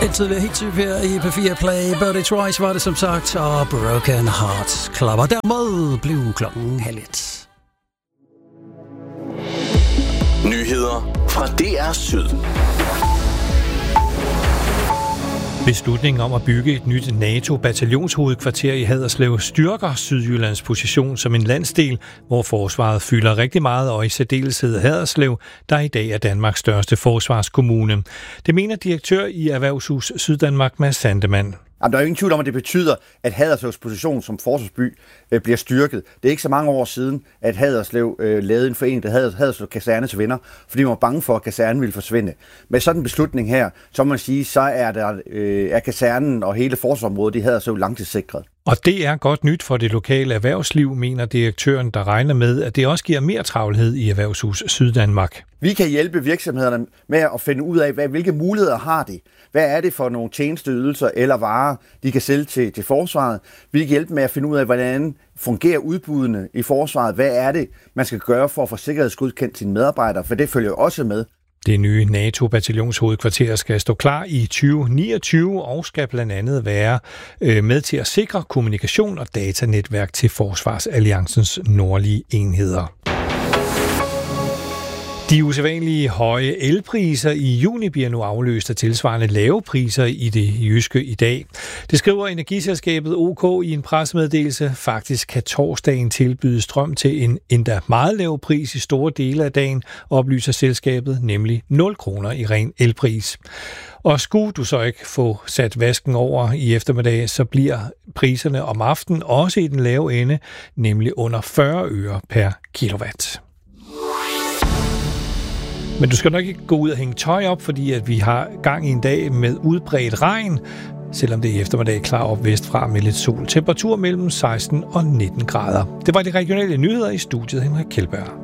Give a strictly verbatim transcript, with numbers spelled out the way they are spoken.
Tidligere helt typ her i P fire Play. Birdie Twice var det som sagt, og Broken Heart Club. Og dermed blev klokken halv et. Nyheder fra D R Syd. Beslutningen om at bygge et nyt NATO-bataljonshovedkvarter i Haderslev styrker Sydjyllands position som en landsdel, hvor forsvaret fylder rigtig meget, og i særdeleshed Haderslev, der i dag er Danmarks største forsvarskommune. Det mener direktør i Erhvervshus Syddanmark, Mads Sandemann. Der er jo ingen tvivl om, at det betyder, at Haderslevs position som forsvarsby øh, bliver styrket. Det er ikke så mange år siden, at Haderslev øh, lavede en forening, der havde Haderslev Kaserne til venner, fordi man var bange for, at kasernen ville forsvinde. Med sådan en beslutning her, så må man sige, så er, der, øh, er kasernen og hele forsvarsområdet i Haderslev langtidssikret. Og det er godt nyt for det lokale erhvervsliv, mener direktøren, der regner med, at det også giver mere travlhed i Erhvervshus Syddanmark. Vi kan hjælpe virksomhederne med at finde ud af, hvad, hvilke muligheder har de. Hvad er det for nogle tjenesteydelser eller varer, de kan sælge til, til forsvaret? Vi kan hjælpe med at finde ud af, hvordan fungerer udbuddene i forsvaret. Hvad er det, man skal gøre for at få sikkerhedsgodkendt sine medarbejdere? For det følger jo også med. Det nye NATO-bataljonshovedkvarter skal stå klar i tyve niogtyve og skal blandt andet være øh, med til at sikre kommunikation og datanetværk til Forsvarsalliancens nordlige enheder. De usædvanlige høje elpriser i juni bliver nu afløst af tilsvarende lave priser i det jyske i dag. Det skriver energiselskabet OK i en pressemeddelelse. Faktisk kan torsdagen tilbyde strøm til en endda meget lav pris i store dele af dagen, oplyser selskabet, nemlig nul kroner i ren elpris. Og skulle du så ikke få sat vasken over i eftermiddag, så bliver priserne om aftenen også i den lave ende, nemlig under fyrre øre per kilowatt. Men du skal nok ikke gå ud og hænge tøj op, fordi at vi har gang i en dag med udbredt regn, selvom det i eftermiddag klar op vestfra med lidt sol. Temperatur mellem seksten og nitten grader. Det var de regionale nyheder i studiet, Henrik Kjeldberg.